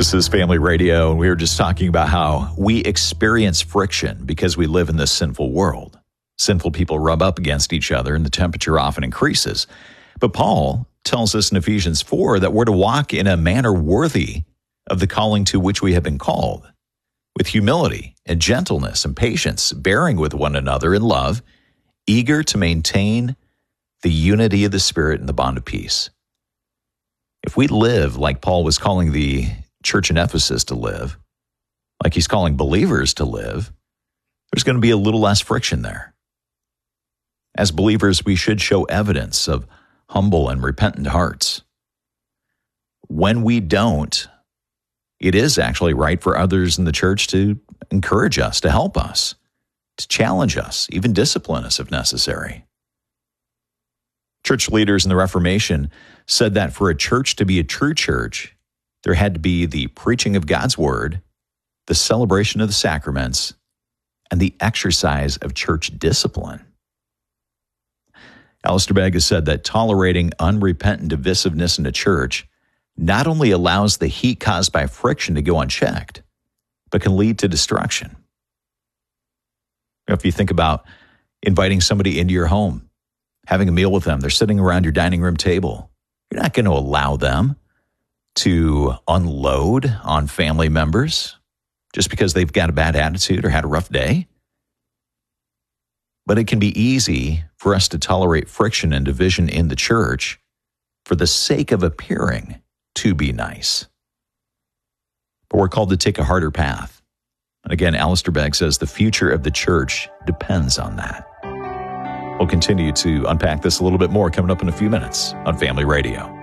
This is Family Radio, and we were just talking about how we experience friction because we live in this sinful world. Sinful people rub up against each other, and the temperature often increases. But Paul tells us in Ephesians 4 that we're to walk in a manner worthy of the calling to which we have been called, with humility and gentleness and patience, bearing with one another in love, eager to maintain the unity of the Spirit and the bond of peace. If we live like Paul was calling the church in Ephesus to live, like he's calling believers to live, there's going to be a little less friction there. As believers, we should show evidence of humble and repentant hearts. When we don't, it is actually right for others in the church to encourage us, to help us, to challenge us, even discipline us if necessary. Church leaders in the Reformation said that for a church to be a true church, there had to be the preaching of God's word, the celebration of the sacraments, and the exercise of church discipline. Alistair Begg has said that tolerating unrepentant divisiveness in a church not only allows the heat caused by friction to go unchecked, but can lead to destruction. If you think about inviting somebody into your home, having a meal with them, they're sitting around your dining room table, you're not going to allow them to unload on family members just because they've got a bad attitude or had a rough day. But it can be easy for us to tolerate friction and division in the church for the sake of appearing to be nice. But we're called to take a harder path. And again, Alistair Begg says the future of the church depends on that. We'll continue to unpack this a little bit more coming up in a few minutes on Family Radio.